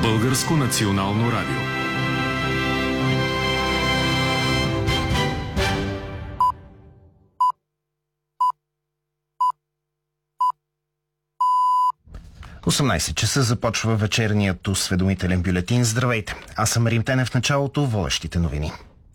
Българско национално радио. В 18 часа започва вечерният осведомителен бюлетин. Здравейте! Аз съм Рим Тенев, в началото водещите новини.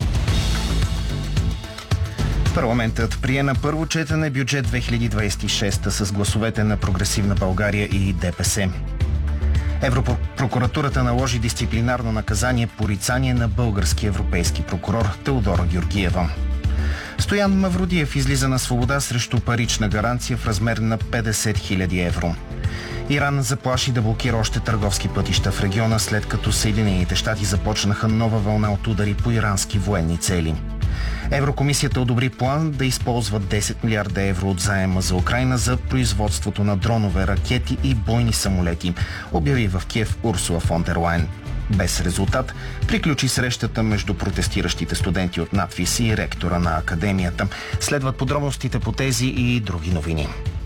Парламентът прие на първо четене бюджет 2026 с гласовете на Прогресивна България и ДПС. Европрокуратурата наложи дисциплинарно наказание порицание на български европейски прокурор Теодора Георгиева. Стоян Мавродиев излиза на свобода срещу парична гаранция в размер на 50 000 евро. Иран заплаши да блокира още търговски пътища в региона, след като Съединените щати започнаха нова вълна от удари по ирански военни цели. Еврокомисията одобри план да използва 10 милиарда евро от заема за Украйна за производството на дронове, ракети и бойни самолети, обяви в Киев Урсула фон дер Лайен. Без резултат приключи срещата между протестиращите студенти от НАТФИС и ректора на академията. Следват подробностите по тези и други новини.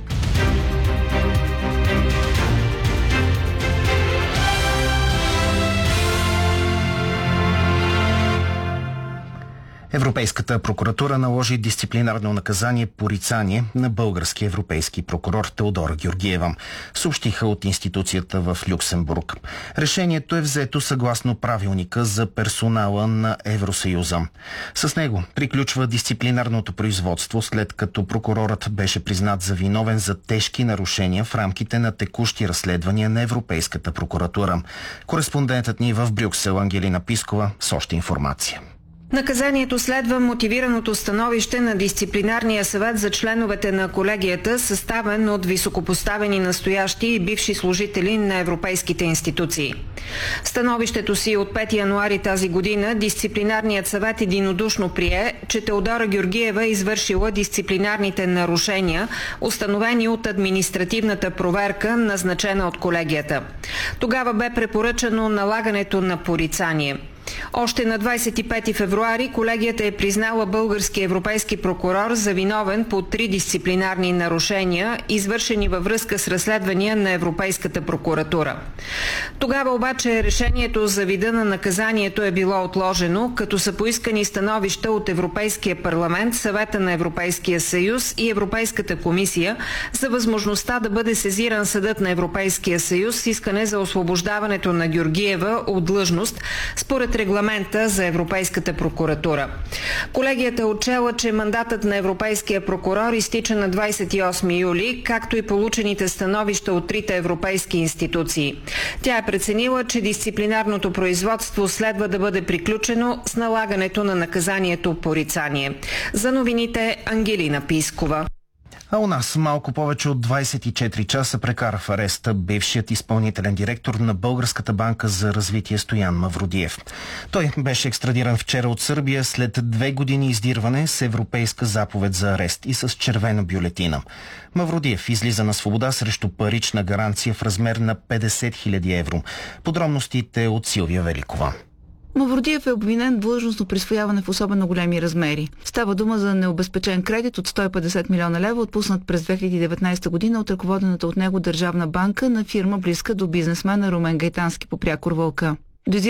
Европейската прокуратура наложи дисциплинарно наказание порицание на български европейски прокурор Теодора Георгиева, съобщиха от институцията в Люксембург. Решението е взето съгласно правилника за персонала на Евросъюза. С него приключва дисциплинарното производство, след като прокурорът беше признат за виновен за тежки нарушения в рамките на текущи разследвания на Европейската прокуратура. Кореспондентът ни в Брюксел Ангелина Пискова с още информация. Наказанието следва мотивираното становище на дисциплинарния съвет за членовете на колегията, съставен от високопоставени настоящи и бивши служители на европейските институции. В становището си от 5 януари тази година дисциплинарният съвет единодушно прие, че Теодора Георгиева е извършила дисциплинарните нарушения, установени от административната проверка, назначена от колегията. Тогава бе препоръчано налагането на порицание. Още на 25 февруари колегията е признала български европейски прокурор за виновен по 3 дисциплинарни нарушения, извършени във връзка с разследвания на Европейската прокуратура. Тогава обаче решението за вида на наказанието е било отложено, като са поискани становища от Европейския парламент, Съвета на Европейския съюз и Европейската комисия за възможността да бъде сезиран Съдът на Европейския съюз с искане за освобождаването на Георгиева от длъжност според регламента за Европейската прокуратура. Колегията е отчела, че мандатът на европейския прокурор изтича на 28 юли, както и получените становища от трите европейски институции. Тя е преценила, че дисциплинарното производство следва да бъде приключено с налагането на наказанието порицание. За новините Ангелина Пискова. А у нас малко повече от 24 часа прекара в ареста бившият изпълнителен директор на Българската банка за развитие Стоян Мавродиев. Той беше екстрадиран вчера от Сърбия след 2 години издирване с европейска заповед за арест и с червена бюлетина. Мавродиев излиза на свобода срещу парична гаранция в размер на 50 000 евро. Подробностите от Силвия Великова. Мавродиев е обвинен в длъжностно присвояване в особено големи размери. Става дума за необезпечен кредит от 150 милиона лева, отпуснат през 2019 година от ръководената от него държавна банка на фирма, близка до бизнесмена Румен Гайтански по прякор Вълка.